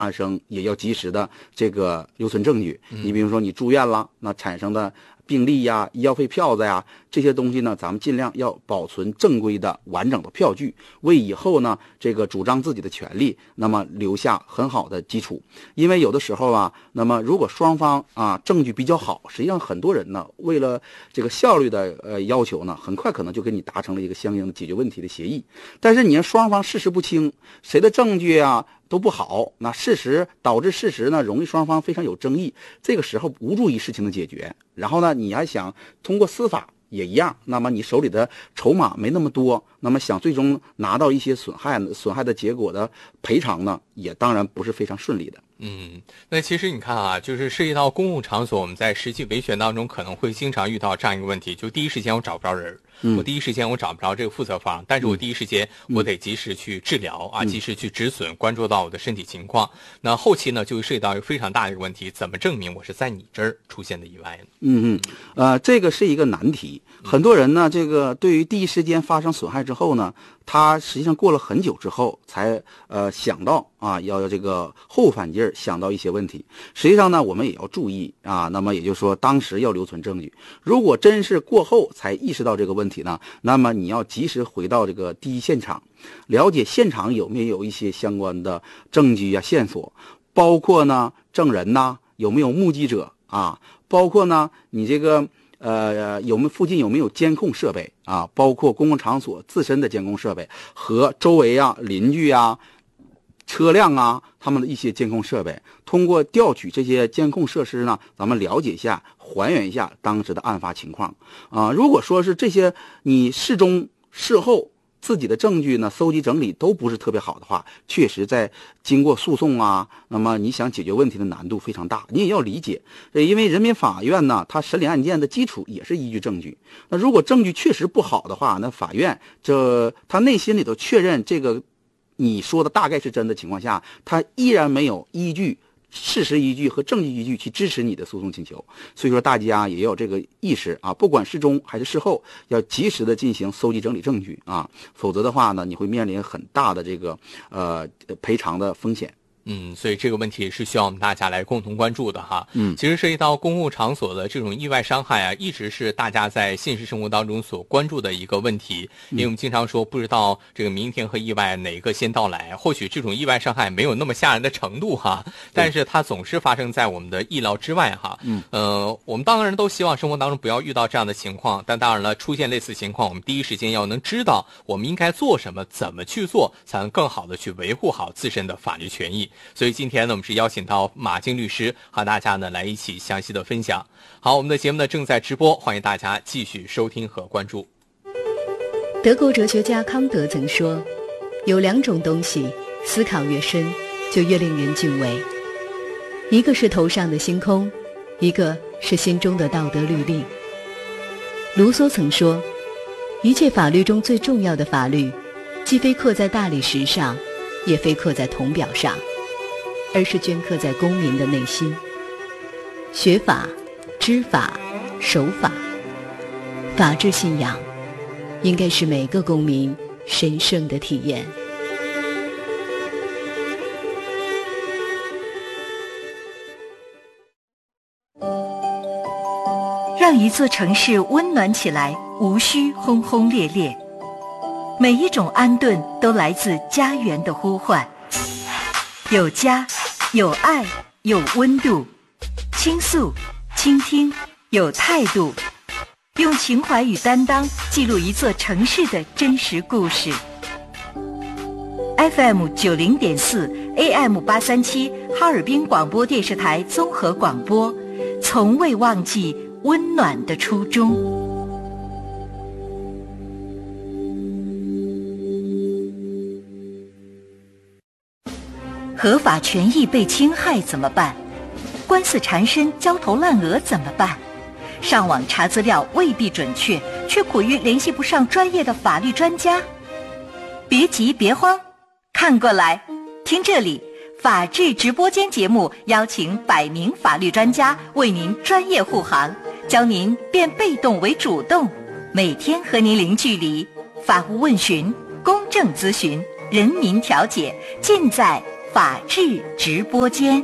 发生也要及时的这个留存证据。你比如说你住院了，那产生的病历呀、医药费票子呀，这些东西呢，咱们尽量要保存正规的完整的票据，为以后呢这个主张自己的权利，那么留下很好的基础。因为有的时候啊，那么如果双方证据比较好，实际上很多人呢为了这个效率的要求呢，很快可能就跟你达成了一个相应的解决问题的协议。但是你要双方事实不清，谁的证据啊都不好，那事实导致事实呢容易双方非常有争议，这个时候无助于事情的解决。然后呢，你还想通过司法也一样，那么你手里的筹码没那么多，那么想最终拿到一些损害的结果的赔偿呢，也当然不是非常顺利的。 那其实你看啊，就是涉及到公共场所，我们在实际维权当中可能会经常遇到这样一个问题，就第一时间我找不着人，我第一时间我找不着这个负责方，但是我第一时间我得及时去治疗及时去止损，关注到我的身体情况。那后期呢，就会涉及到一个非常大的一个问题，怎么证明我是在你这儿出现的意外呢？ 这个是一个难题。很多人呢，这个对于第一时间发生损害之后呢，他实际上过了很久之后才想到要这个后反劲儿想到一些问题。实际上呢，我们也要注意那么也就是说当时要留存证据。如果真是过后才意识到这个问题呢，那么你要及时回到这个第一现场，了解现场有没有一些相关的证据线索，包括呢证人呐，有没有目击者包括呢你这个附近有没有监控设备包括公共场所自身的监控设备和周围邻居车辆他们的一些监控设备。通过调取这些监控设施呢，咱们了解一下，还原一下当时的案发情况如果说是这些你事中事后自己的证据呢搜集整理都不是特别好的话，确实在经过诉讼那么你想解决问题的难度非常大。你也要理解，因为人民法院呢，它审理案件的基础也是依据证据。那如果证据确实不好的话，那法院他内心里头确认这个你说的大概是真的情况下，他依然没有事实依据和证据依据去支持你的诉讼请求。所以说大家也有这个意识不管事中还是事后，要及时的进行搜集整理证据否则的话呢，你会面临很大的这个赔偿的风险。 所以这个问题是需要我们大家来共同关注的哈。其实涉及到公共场所的这种意外伤害一直是大家在现实生活当中所关注的一个问题。因为我们经常说，不知道这个明天和意外哪个先到来。或许这种意外伤害没有那么吓人的程度但是它总是发生在我们的意料之外我们当然都希望生活当中不要遇到这样的情况，但当然了，出现类似情况，我们第一时间要能知道我们应该做什么，怎么去做，才能更好的去维护好自身的法律权益。所以今天呢，我们是邀请到马静律师和大家呢来一起详细的分享。好，我们的节目呢正在直播，欢迎大家继续收听和关注。 德国哲学家康德曾说，有2种东西，思考越深，就越令人敬畏。一个是头上的星空，一个是心中的道德律令。卢梭曾说，一切法律中最重要的法律，既非刻在大理石上，也非刻在铜表上，而是镌刻在公民的内心。学法、知法、守法，法治信仰应该是每个公民神圣的体验。 让一座城市温暖起来，无需轰轰烈烈。每一种安顿都来自家园的呼唤，有家，有爱，有温度，倾诉，倾听，有态度，用情怀与担当记录一座城市的真实故事。FM 90.4 AM 837哈尔滨广播电视台综合广播，从未忘记温暖的初衷。合法权益被侵害怎么办？官司缠身、焦头烂额怎么办？上网查资料未必准确，却苦于联系不上专业的法律专家。别急别慌，看过来，听这里，法治直播间节目邀请100名法律专家为您专业护航，教您变被动为主动，每天和您零距离，法务问询、公正咨询、人民调解，尽在法治直播间。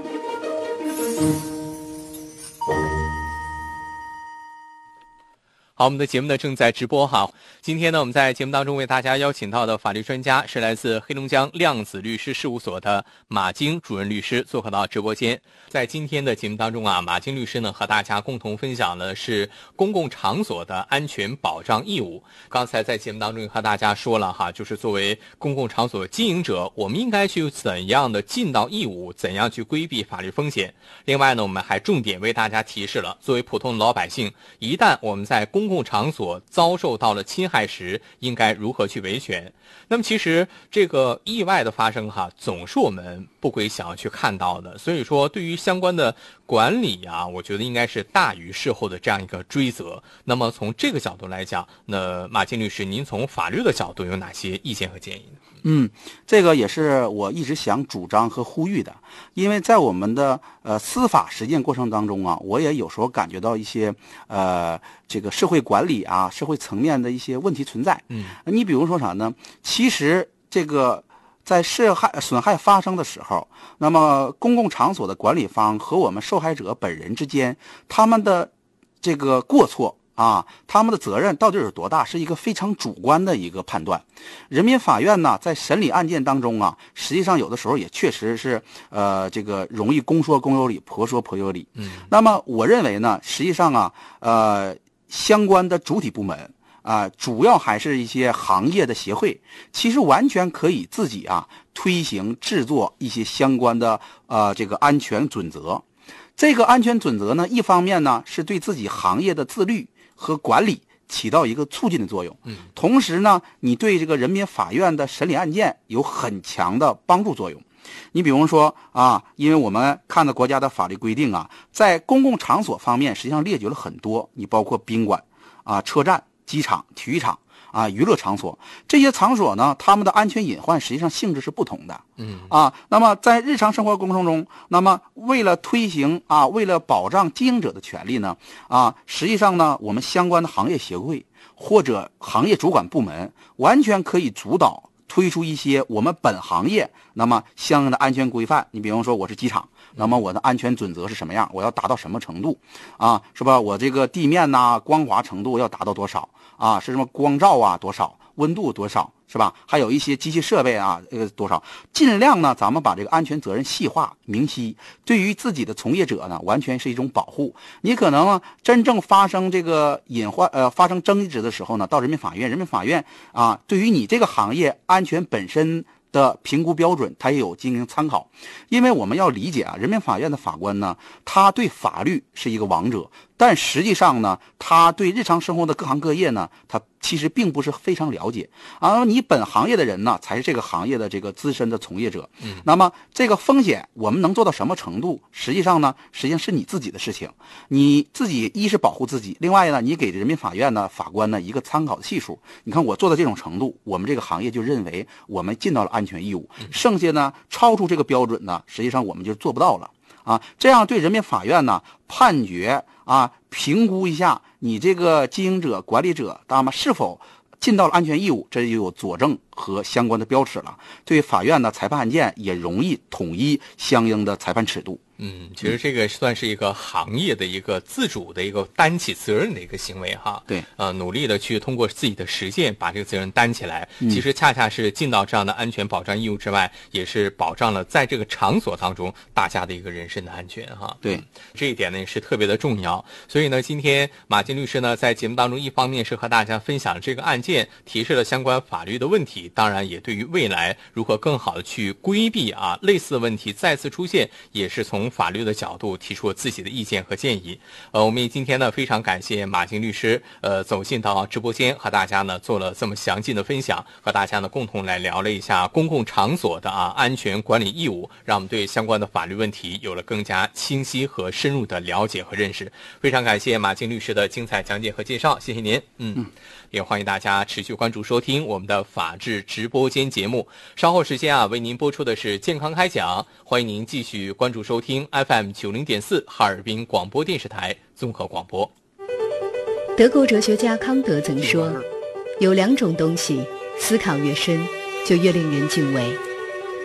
好，我们的节目呢正在直播哈。今天呢，我们在节目当中为大家邀请到的法律专家是来自黑龙江量子律师事务所的马京主任律师做客到直播间。在今天的节目当中啊，马京律师呢和大家共同分享的是公共场所的安全保障义务。刚才在节目当中和大家说了哈，就是作为公共场所经营者，我们应该去怎样的尽到义务，怎样去规避法律风险。另外呢，我们还重点为大家提示了，作为普通的老百姓，一旦我们在公共场所遭受到了侵害时，应该如何去维权。那么其实这个意外的发生哈，总是我们不会想要去看到的，所以说对于相关的管理啊，我觉得应该是大于事后的这样一个追责。那么从这个角度来讲，那马京律师，您从法律的角度有哪些意见和建议呢？ 这个也是我一直想主张和呼吁的，因为在我们的司法实践过程当中啊，我也有时候感觉到一些这个社会管理啊、社会层面的一些问题存在。你比如说啥呢？其实这个在损害发生的时候，那么公共场所的管理方和我们受害者本人之间，他们的这个过错啊，他们的责任到底有多大，是一个非常主观的一个判断。人民法院呢，在审理案件当中啊，实际上有的时候也确实是这个容易公说公有理，婆说婆有理。那么我认为呢，实际上啊，相关的主体部门主要还是一些行业的协会，其实完全可以自己推行制作一些相关的这个安全准则。这个安全准则呢，一方面呢是对自己行业的自律和管理起到一个促进的作用，同时呢，你对这个人民法院的审理案件有很强的帮助作用。你比如说因为我们看到国家的法律规定在公共场所方面实际上列举了很多，你包括宾馆车站、机场、体育场娱乐场所，这些场所呢，他们的安全隐患实际上性质是不同的。那么在日常生活过程中，那么为了推行为了保障经营者的权利呢实际上呢，我们相关的行业协会或者行业主管部门完全可以主导推出一些我们本行业那么相应的安全规范。你比方说我是机场，那么我的安全准则是什么样，我要达到什么程度是吧？我这个地面光滑程度要达到多少是什么光照多少，温度多少，是吧？还有一些机器设备多少，尽量呢咱们把这个安全责任细化明晰，对于自己的从业者呢完全是一种保护。你可能真正发生这个隐患发生争执的时候呢，到人民法院对于你这个行业安全本身的评估标准，它也有进行参考。因为我们要理解人民法院的法官呢，他对法律是一个王者，但实际上呢，他对日常生活的各行各业呢，他其实并不是非常了解你本行业的人呢，才是这个行业的这个资深的从业者。那么这个风险我们能做到什么程度，实际上是你自己的事情。你自己一是保护自己，另外呢，你给人民法院呢法官呢一个参考的系数。你看我做到这种程度，我们这个行业就认为我们尽到了安全义务，剩下呢超出这个标准呢，实际上我们就做不到了这样对人民法院呢判决评估一下你这个经营者、管理者那么是否尽到了安全义务，这就有佐证和相关的标尺了。对法院的裁判案件也容易统一相应的裁判尺度。 其实这个算是一个行业的一个自主的一个担起责任的一个行为哈。 对， 努力的去通过自己的实践把这个责任担起来，其实恰恰是尽到这样的安全保障义务之外，也是保障了在这个场所当中大家的一个人身的安全哈。 对， 这一点呢也是特别的重要。所以呢，今天马京律师呢在节目当中，一方面是和大家分享这个案件，提示了相关法律的问题，当然也对于未来如何更好的去规避类似的问题再次出现，也是从法律的角度提出了自己的意见和建议。我们今天呢非常感谢马京律师走进到直播间，和大家呢做了这么详尽的分享，和大家呢共同来聊了一下公共场所的安全管理义务，让我们对相关的法律问题有了更加清晰和深入的了解和认识。非常感谢马京律师的精彩讲解和介绍，谢谢您。也欢迎大家持续关注收听我们的法治直播间节目。稍后时间为您播出的是健康开讲，欢迎您继续关注收听 FM 90.4哈尔滨广播电视台综合广播。 德国哲学家康德曾说，有两种东西思考越深就越令人敬畏，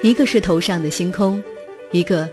一个是头上的星空，一个